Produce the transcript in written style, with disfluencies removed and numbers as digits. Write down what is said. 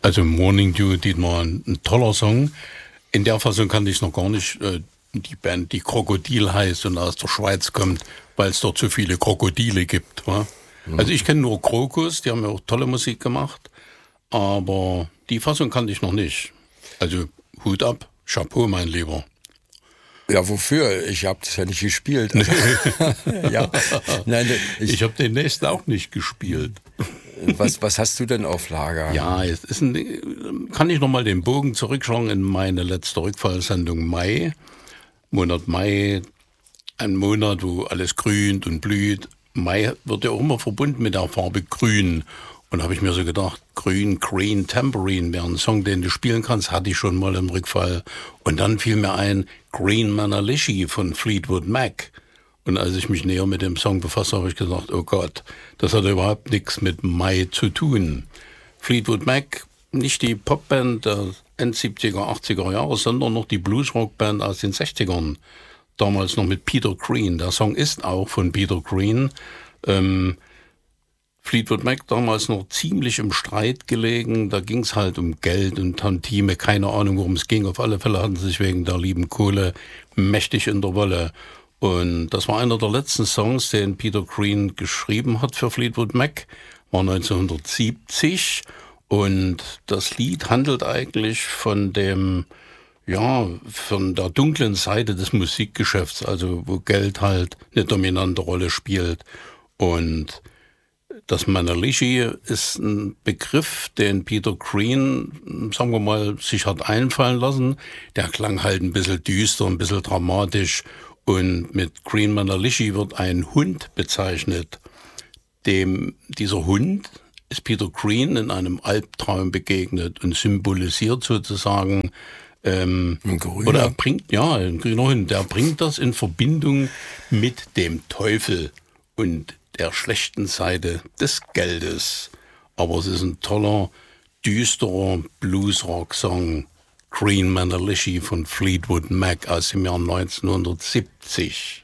Also Morning Dew, Dietmar, ein toller Song. In der Fassung kannte ich noch gar nicht. Die Band, die Krokodil heißt und aus der Schweiz kommt, weil es dort so viele Krokodile gibt. Wa? Also ich kenne nur Krokus, die haben ja auch tolle Musik gemacht, aber die Fassung kannte ich noch nicht. Also Hut ab, Chapeau, mein Lieber. Ja, wofür? Ich habe das ja nicht gespielt. Also, ja. Nein, Ich habe den nächsten auch nicht gespielt. Was hast du denn auf Lager? Ja, es ist kann ich nochmal den Bogen zurückschauen in meine letzte Rückfallsendung Mai. Monat Mai, ein Monat, wo alles grünt und blüht. Mai wird ja auch immer verbunden mit der Farbe Grün. Und da habe ich mir so gedacht, Grün, Green, Tambourine wäre ein Song, den du spielen kannst, hatte ich schon mal im Rückfall. Und dann fiel mir ein Green Manalishi von Fleetwood Mac. Und als ich mich näher mit dem Song befasst habe, habe ich gesagt, oh Gott, das hat überhaupt nichts mit Mai zu tun. Fleetwood Mac, nicht die Popband der End-70er, 80er Jahre, sondern noch die Bluesrock-Band aus den 60ern. Damals noch mit Peter Green. Der Song ist auch von Peter Green. Fleetwood Mac damals noch ziemlich im Streit gelegen. Da ging es halt um Geld und Tantime. Keine Ahnung, worum es ging. Auf alle Fälle hatten sie sich wegen der lieben Kohle mächtig in der Wolle. Und das war einer der letzten Songs, den Peter Green geschrieben hat für Fleetwood Mac. War 1970. Und das Lied handelt eigentlich von von der dunklen Seite des Musikgeschäfts, also wo Geld halt eine dominante Rolle spielt. Und das Manalishi ist ein Begriff, den Peter Green, sagen wir mal, sich hat einfallen lassen. Der klang halt ein bisschen düster, ein bisschen dramatisch. Und mit Green Manalishi wird ein Hund bezeichnet. Dieser Hund ist Peter Green in einem Albtraum begegnet und symbolisiert sozusagen, ein grüner Hund, der bringt das in Verbindung mit dem Teufel und der schlechten Seite des Geldes. Aber es ist ein toller, düsterer Blues-Rock-Song, Green Manalishi von Fleetwood Mac aus dem Jahr 1970.